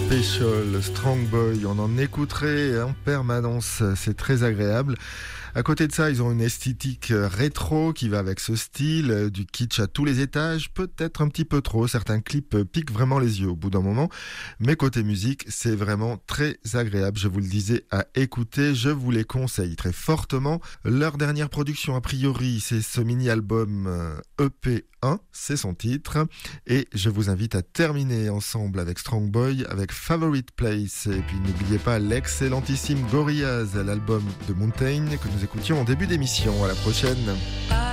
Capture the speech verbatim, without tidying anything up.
Special, Strong Boy, on en écouterait en permanence, c'est très agréable. À côté de ça, ils ont une esthétique rétro qui va avec ce style, du kitsch à tous les étages, peut-être un petit peu trop, certains clips piquent vraiment les yeux au bout d'un moment, mais côté musique, c'est vraiment très agréable, je vous le disais, à écouter, je vous les conseille très fortement. Leur dernière production, a priori, c'est ce mini-album E P un, c'est son titre, et je vous invite à terminer ensemble avec Strong Boy, avec Favorite Place, et puis n'oubliez pas l'excellentissime Gorillaz, l'album de Mountain que nous écoutions en début d'émission. À la prochaine.